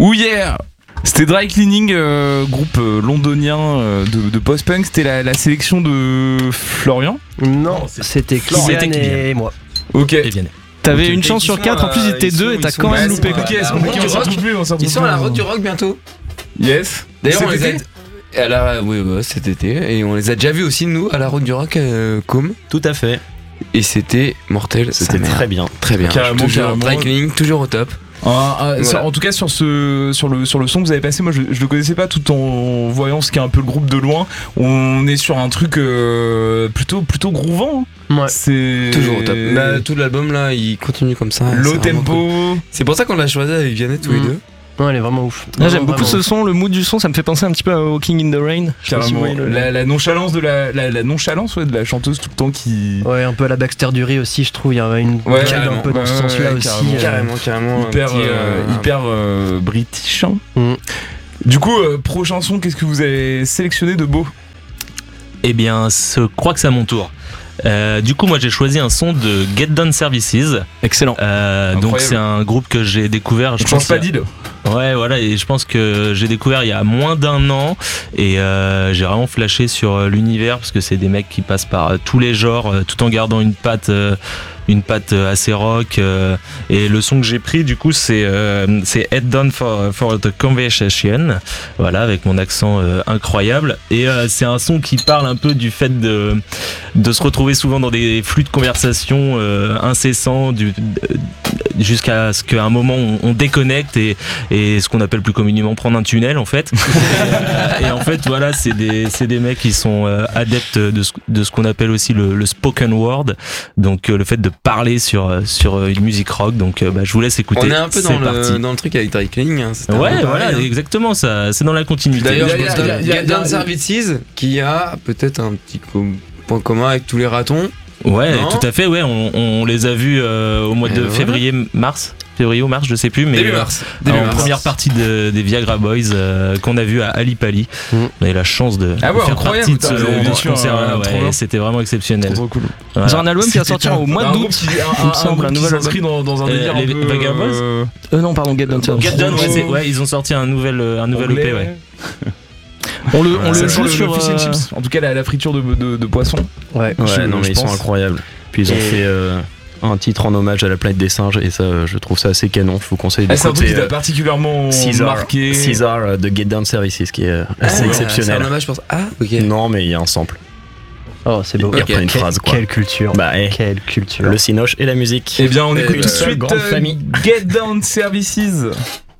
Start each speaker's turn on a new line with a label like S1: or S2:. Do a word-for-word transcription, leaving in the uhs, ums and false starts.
S1: Ou hier. C'était Dry Cleaning, euh, groupe euh, londonien euh, de, de post-punk. C'était la, la sélection de Florian.
S2: Non, c'était Kylian et moi.
S1: Ok.
S3: Et Vianney.
S4: T'avais
S5: Okay.
S4: une chance sur quatre, en plus ils étaient
S5: ils
S4: deux
S5: sont-
S4: et t'as
S5: ils sont-
S4: quand
S5: ouais,
S4: même
S5: c'est
S4: loupé.
S5: compliqué,
S1: Ok,
S5: c'est
S1: on
S5: compliqué.
S1: s'en retrouve plus, on s'en retrouve
S5: Ils sont à la
S1: plus.
S5: Road du Rock bientôt.
S1: Yes.
S5: D'ailleurs, on
S1: Cet
S5: les a.
S1: été
S5: À la... Oui, ouais, cet été. Et on les a déjà vus aussi, nous, à la Road du Rock, euh, Com.
S3: Tout à fait.
S5: Et c'était mortel.
S3: C'était
S5: sa mère.
S3: très bien.
S5: Très bien.
S1: Carrément,
S5: toujours
S1: carrément.
S5: Dry Cleaning, toujours au top.
S1: Ah, ah,
S5: Voilà.
S1: sur- en tout cas sur ce sur le sur le son que vous avez passé, moi je, je le connaissais pas, tout en voyant ce qu'est un peu le groupe de loin. On est sur un truc euh, plutôt plutôt groovant.
S2: Ouais.
S1: C'est
S5: Toujours au top. Bah, tout l'album là, il continue comme ça.
S1: low
S5: c'est vraiment
S1: tempo.
S5: cool. C'est pour ça qu'on l'a choisi avec Vianney tous les
S2: Mm.
S5: deux.
S2: Ouais, elle est vraiment ouf.
S4: Là, j'aime
S2: Vraiment,
S4: beaucoup ce
S2: vraiment.
S4: son, le mood du son, ça me fait penser un petit peu à Walking in the Rain. Je sais pas si vous
S1: Carrément.
S4: voyez le-
S1: La, la nonchalance de la, la, la nonchalance ouais, de la chanteuse tout le temps qui
S2: Ouais, un peu à la Baxter Dury aussi, je trouve. Il y a une
S1: Ouais,
S2: vibe
S5: carrément.
S2: un peu dans
S1: Ouais,
S2: ce
S1: ouais,
S2: sens-là
S1: ouais,
S2: aussi.
S1: carrément.
S2: euh,
S5: Carrément, carrément. un
S1: hyper
S5: petit,
S1: euh,
S5: euh,
S1: hyper euh, british. hein.
S2: Mm.
S1: Du coup, euh, prochain son, qu'est-ce que vous avez sélectionné de beau?
S3: Eh bien, je crois que c'est à mon tour. Euh, du coup, moi j'ai choisi un son de Get Down Services.
S4: Excellent.
S3: Euh, donc
S1: Incroyable.
S3: c'est un groupe que j'ai découvert.
S1: Je
S3: pense
S1: pense pas
S3: qu'il y a-
S1: d'île.
S3: Ouais, voilà, et je pense que j'ai découvert il y a moins d'un an et euh, j'ai vraiment flashé sur euh, l'univers parce que c'est des mecs qui passent par euh, tous les genres euh, tout en gardant une patte, euh, une patte euh, assez rock. euh, et le son que j'ai pris, du coup, c'est euh, c'est Head Down for, for the Conversation, voilà, avec mon accent euh, incroyable. Et euh, c'est un son qui parle un peu du fait de de se retrouver souvent dans des flux de conversation euh, incessants, du, jusqu'à ce qu'à un moment on, on déconnecte et et ce qu'on appelle plus communément prendre un tunnel en fait. et, et en fait voilà, c'est des c'est des mecs qui sont euh, adeptes de ce, de ce qu'on appelle aussi le, le spoken word, donc euh, le fait de parler sur sur une musique rock. Donc euh, bah, je vous laisse écouter.
S5: On est un peu
S3: C'est
S5: dans
S3: parti.
S5: le, dans le truc avec Dry Cleaning. Hein, c'était un
S3: Ouais,
S5: peu
S3: voilà,
S5: pareil, hein.
S3: exactement, ça, c'est dans la continuité.
S5: D'ailleurs, je
S1: Il y a-
S5: pense
S1: il y a-
S5: que
S1: il y a-
S5: Get Down Services qui a peut-être un petit co- point commun avec tous les ratons.
S3: Ouais,
S5: Non.
S3: tout à fait, ouais, on, on les a vus euh, au mois
S5: Et
S3: de
S5: voilà.
S3: février, mars, février ou mars, je sais plus, mais
S5: Début
S3: euh,
S5: mars. Début
S3: en
S5: mars.
S3: première partie de, des Viagra Boys euh, qu'on a vu à Ali Pali.
S2: Mm.
S3: On a eu la chance de,
S1: Ah
S3: de
S1: ouais,
S3: faire
S1: incroyable,
S3: partie de
S1: putain,
S3: ce,
S1: vous avez
S3: de
S1: bien
S3: ce
S1: sûr,
S3: concert-là,
S1: euh,
S3: ouais,
S1: trop bien.
S3: c'était vraiment exceptionnel.
S1: Trop cool.
S3: Voilà.
S4: Ils ont un album qui va sortir au mois
S1: Un
S4: d'août.
S1: groupe qui- un-
S4: il me
S1: un-
S4: semble,
S1: un groupe
S4: un
S1: qui
S4: nouvel
S1: s'inscrit dans, dans un
S3: Euh,
S1: délire
S3: les
S1: un peu,
S3: Vagabonds
S1: euh,
S4: Euh, non, pardon, Get Down Services.
S3: Get Down, ouais,
S1: Franchement,
S3: c'est- ouais, ils ont sorti un nouvel, un nouvel
S1: anglais,
S3: E P, ouais.
S4: On le, on
S1: Ça
S4: le
S1: sent
S4: joue
S1: le-
S4: sur.
S1: le fish and
S4: euh,
S1: chips. En tout cas, la, la friture de, de, de poisson.
S2: Ouais.
S4: Je-
S6: Ouais, non, mais
S4: je
S6: ils sont
S4: pense.
S6: incroyables. Puis ils ont
S2: Et-
S6: fait euh, un titre en hommage à la planète des singes, et ça, euh, je trouve ça assez canon. Je vous conseille
S1: Ah, c'est un truc
S6: d'écouter
S1: qui t'a
S6: euh,
S1: particulièrement
S6: Caesar,
S1: marqué.
S6: Caesar euh, de Get Down Services, qui est euh, assez
S5: Ah, C'est
S6: exceptionnel.
S5: un hommage, je pense. Ah, ok.
S6: Non, mais il y a un sample.
S2: Oh, c'est beau.
S6: Il reprend une
S2: Quelle-
S6: phrase, quoi.
S2: Quelle culture.
S6: Bah, eh,
S2: Quelle culture.
S6: le cinoche et la musique.
S1: Eh bien, on
S5: Eh
S1: écoute
S5: ben,
S1: tout de suite
S6: grande
S1: euh,
S6: famille.
S1: Get Down Services.